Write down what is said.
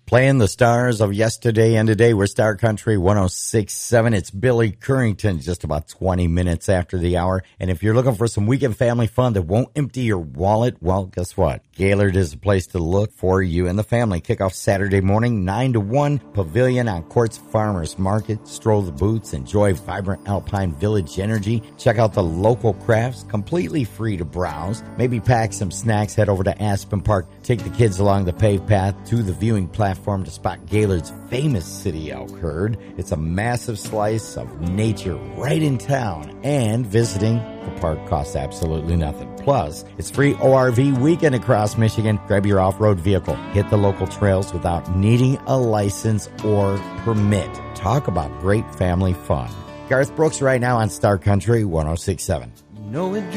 Playing the stars of yesterday and today, we're Star Country 106.7. It's Billy Currington, just about 20 minutes after the hour. And if you're looking for some weekend family fun that won't empty your wallet, well, guess what? Gaylord is the place to look for you and the family. Kickoff Saturday morning, 9 to 1, Pavilion on Courts Farmers Market. Stroll the booths, enjoy vibrant Alpine Village energy. Check out the local crafts, completely free to browse. Maybe pack some snacks, head over to Aspen Park. Take the kids along the paved path to the viewing platform to spot Gaylord's famous city elk herd. It's a massive slice of nature right in town, and visiting the park costs absolutely nothing. Plus, it's free ORV weekend across Michigan. Grab your off-road vehicle, hit the local trails without needing a license or permit. Talk about great family fun. Garth Brooks right now on Star Country 106.7. You know it